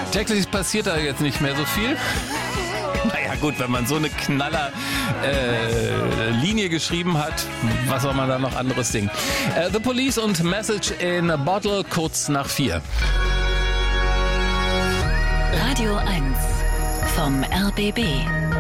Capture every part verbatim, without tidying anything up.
Täglich passiert da jetzt nicht mehr so viel. Naja gut, wenn man so eine knaller äh, Linie geschrieben hat, was soll man da noch anderes singen? Äh, The Police und Message in a Bottle, kurz nach vier. Radio eins vom R B B.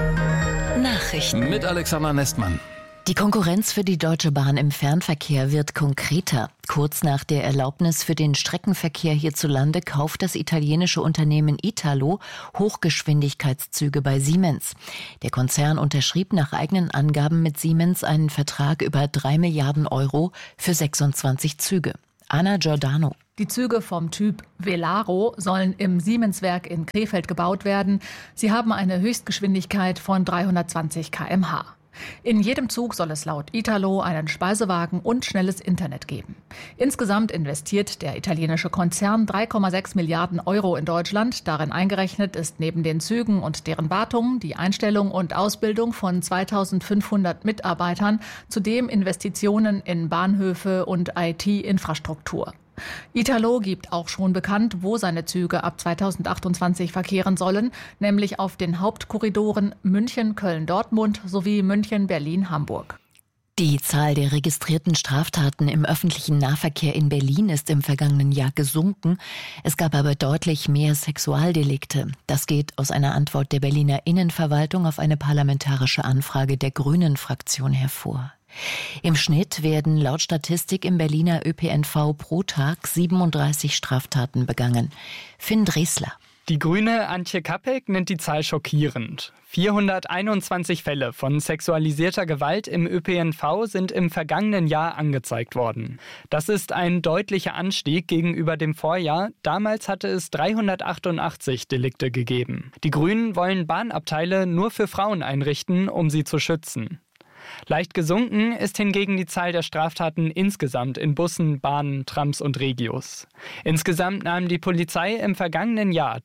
Nachrichten. Mit Alexander Nestmann. Die Konkurrenz für die Deutsche Bahn im Fernverkehr wird konkreter. Kurz nach der Erlaubnis für den Streckenverkehr hierzulande kauft das italienische Unternehmen Italo Hochgeschwindigkeitszüge bei Siemens. Der Konzern unterschrieb nach eigenen Angaben mit Siemens einen Vertrag über drei Milliarden Euro für sechsundzwanzig Züge. Anna Giordano. Die Züge vom Typ Velaro sollen im Siemens-Werk in Krefeld gebaut werden. Sie haben eine Höchstgeschwindigkeit von dreihundertzwanzig Kilometer pro Stunde. In jedem Zug soll es laut Italo einen Speisewagen und schnelles Internet geben. Insgesamt investiert der italienische Konzern drei Komma sechs Milliarden Euro in Deutschland. Darin eingerechnet ist neben den Zügen und deren Wartung die Einstellung und Ausbildung von zweitausendfünfhundert Mitarbeitern, zudem Investitionen in Bahnhöfe und I T-Infrastruktur. Italo gibt auch schon bekannt, wo seine Züge ab zweitausendachtundzwanzig verkehren sollen, nämlich auf den Hauptkorridoren München, Köln, Dortmund sowie München, Berlin, Hamburg. Die Zahl der registrierten Straftaten im öffentlichen Nahverkehr in Berlin ist im vergangenen Jahr gesunken. Es gab aber deutlich mehr Sexualdelikte. Das geht aus einer Antwort der Berliner Innenverwaltung auf eine parlamentarische Anfrage der Grünen-Fraktion hervor. Im Schnitt werden laut Statistik im Berliner Ö P N V pro Tag siebenunddreißig Straftaten begangen. Finn Dresler. Die Grüne Antje Kappek nennt die Zahl schockierend. vierhunderteinundzwanzig Fälle von sexualisierter Gewalt im Ö P N V sind im vergangenen Jahr angezeigt worden. Das ist ein deutlicher Anstieg gegenüber dem Vorjahr. Damals hatte es dreihundertachtundachtzig Delikte gegeben. Die Grünen wollen Bahnabteile nur für Frauen einrichten, um sie zu schützen. Leicht gesunken ist hingegen die Zahl der Straftaten insgesamt in Bussen, Bahnen, Trams und Regios. Insgesamt nahm die Polizei im vergangenen Jahr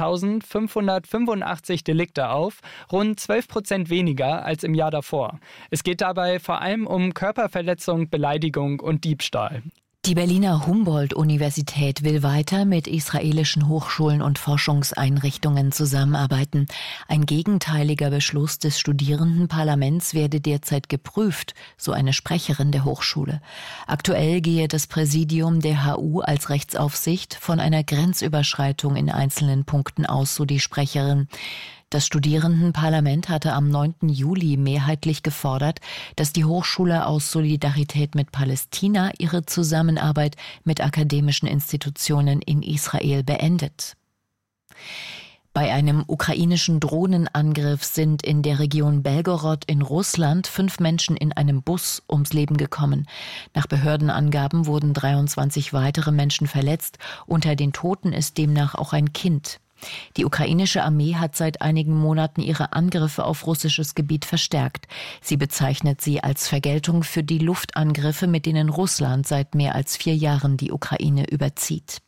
dreizehntausendfünfhundertfünfundachtzig Delikte auf, rund zwölf Prozent weniger als im Jahr davor. Es geht dabei vor allem um Körperverletzung, Beleidigung und Diebstahl. Die Berliner Humboldt-Universität will weiter mit israelischen Hochschulen und Forschungseinrichtungen zusammenarbeiten. Ein gegenteiliger Beschluss des Studierendenparlaments werde derzeit geprüft, so eine Sprecherin der Hochschule. Aktuell gehe das Präsidium der H U als Rechtsaufsicht von einer Grenzüberschreitung in einzelnen Punkten aus, so die Sprecherin. Das Studierendenparlament hatte am neunten Juli mehrheitlich gefordert, dass die Hochschule aus Solidarität mit Palästina ihre Zusammenarbeit mit akademischen Institutionen in Israel beendet. Bei einem ukrainischen Drohnenangriff sind in der Region Belgorod in Russland fünf Menschen in einem Bus ums Leben gekommen. Nach Behördenangaben wurden dreiundzwanzig weitere Menschen verletzt. Unter den Toten ist demnach auch ein Kind. Die ukrainische Armee hat seit einigen Monaten ihre Angriffe auf russisches Gebiet verstärkt. Sie bezeichnet sie als Vergeltung für die Luftangriffe, mit denen Russland seit mehr als vier Jahren die Ukraine überzieht.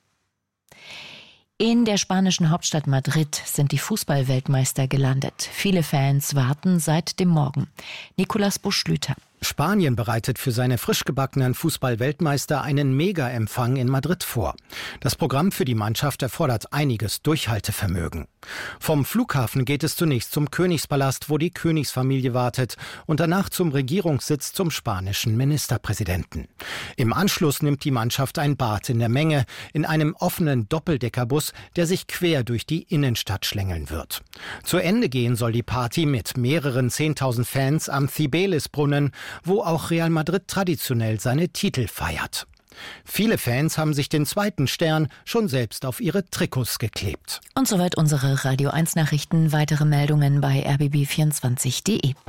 In der spanischen Hauptstadt Madrid sind die Fußball-Weltmeister gelandet. Viele Fans warten seit dem Morgen. Nicolas Buschlüter. Spanien bereitet für seine frisch gebackenen Fußball-Weltmeister einen Mega-Empfang in Madrid vor. Das Programm für die Mannschaft erfordert einiges Durchhaltevermögen. Vom Flughafen geht es zunächst zum Königspalast, wo die Königsfamilie wartet, und danach zum Regierungssitz zum spanischen Ministerpräsidenten. Im Anschluss nimmt die Mannschaft ein Bad in der Menge in einem offenen Doppeldeckerbus, der sich quer durch die Innenstadt schlängeln wird. Zu Ende gehen soll die Party mit mehreren zehntausend Fans am Cibeles-Brunnen, wo auch Real Madrid traditionell seine Titel feiert. Viele Fans haben sich den zweiten Stern schon selbst auf ihre Trikots geklebt. Und soweit unsere Radio eins Nachrichten. Weitere Meldungen bei r b b vierundzwanzig punkt d e.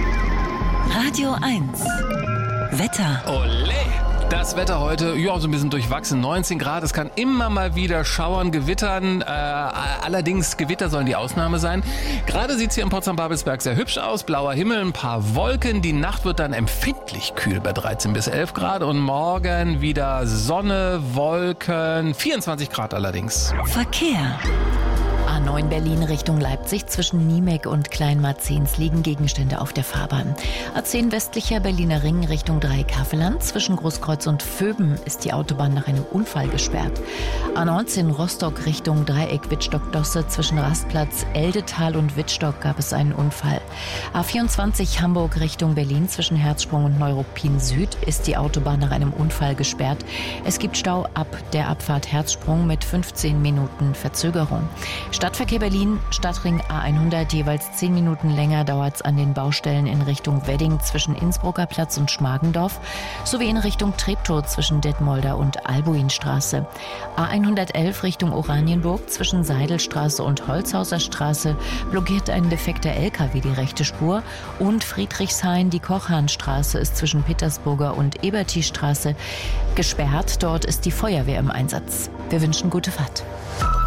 Radio eins Wetter. Olé! Das Wetter heute, ja, so ein bisschen durchwachsen, neunzehn Grad. Es kann immer mal wieder schauern, gewittern. Äh, allerdings, Gewitter sollen die Ausnahme sein. Gerade sieht es hier in Potsdam-Babelsberg sehr hübsch aus. Blauer Himmel, ein paar Wolken. Die Nacht wird dann empfindlich kühl bei dreizehn bis elf Grad. Und morgen wieder Sonne, Wolken, vierundzwanzig Grad allerdings. Verkehr. A neun Berlin Richtung Leipzig zwischen Niemek und Kleinmarzens liegen Gegenstände auf der Fahrbahn. A zehn westlicher Berliner Ring Richtung Dreieck-Havelland zwischen Großkreuz und Vöben ist die Autobahn nach einem Unfall gesperrt. A neunzehn Rostock Richtung Dreieck Wittstock-Dosse zwischen Rastplatz Eldetal und Wittstock gab es einen Unfall. A vierundzwanzig Hamburg Richtung Berlin zwischen Herzsprung und Neuruppin Süd ist die Autobahn nach einem Unfall gesperrt. Es gibt Stau ab der Abfahrt Herzsprung mit fünfzehn Minuten Verzögerung. Stadtverkehr Berlin, Stadtring A hundert, jeweils zehn Minuten länger dauert es an den Baustellen in Richtung Wedding zwischen Innsbrucker Platz und Schmargendorf sowie in Richtung Treptow zwischen Detmolder und Albuinstraße. A hundertelf Richtung Oranienburg zwischen Seidelstraße und Holzhauser Straße blockiert ein defekter L K W die rechte Spur und Friedrichshain, die Kochhahnstraße ist zwischen Petersburger und Eberti-Straße gesperrt. Dort ist die Feuerwehr im Einsatz. Wir wünschen gute Fahrt.